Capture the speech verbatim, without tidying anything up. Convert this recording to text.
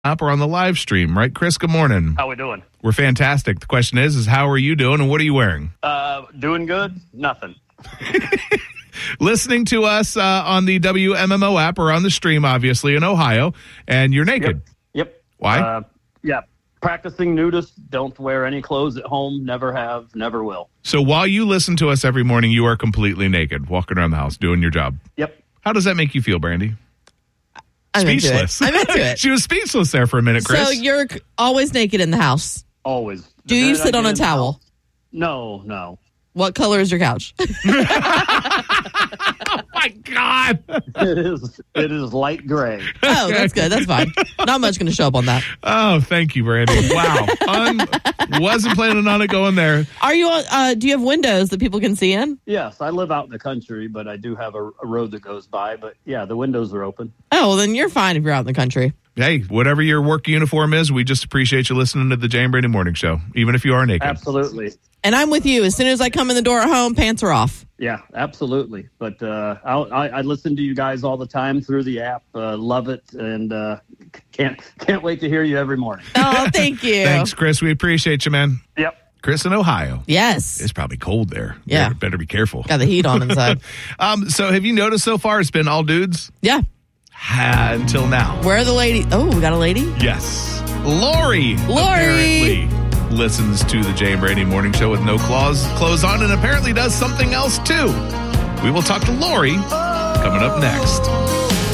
app or on the live stream, right, Chris? Good morning. How we doing? We're fantastic. The question is, is how are you doing and what are you wearing? Uh, doing good? Nothing. Listening to us uh, on the W M M O app or on the stream, obviously, in Ohio, and you're naked. Yep. yep. Why? Uh, yeah. Practicing nudist. Don't wear any clothes at home. Never have. Never will. So while you listen to us every morning, you are completely naked, walking around the house, doing your job. Yep. How does that make you feel, Brandy? I'm Speechless. Into it. I'm into it. She was speechless there for a minute, Chris. So you're always naked in the house. Always. Do you sit on a towel? House, no, no. What color is your couch? Oh, my God. It is It is light gray. Oh, that's good. That's fine. Not much going to show up on that. Oh, thank you, Brandy. Wow. Un- wasn't planning on it going there. Are you on, uh, do you have windows that people can see in? Yes, I live out in the country, but I do have a, a road that goes by. But, yeah, the windows are open. Oh, well, then you're fine if you're out in the country. Hey, whatever your work uniform is, we just appreciate you listening to the Jay and Brandy Morning Show, even if you are naked. Absolutely. And I'm with you. As soon as I come in the door at home, pants are off. Yeah, absolutely. But uh, I'll, I, I listen to you guys all the time through the app. Uh, love it, and uh, can't can't wait to hear you every morning. Oh, thank you. Thanks, Chris. We appreciate you, man. Yep. Chris in Ohio. Yes. It's probably cold there. Yeah. Better, better be careful. Got the heat on inside. um, so have you noticed so far it's been all dudes? Yeah. Ha, until now. Where are the ladies? Oh, we got a lady? Yes. Lori. Lori. Apparently listens to the Jay and Brandy Morning Show with no claws, clothes on, and apparently does something else too. We will talk to Lori coming up next.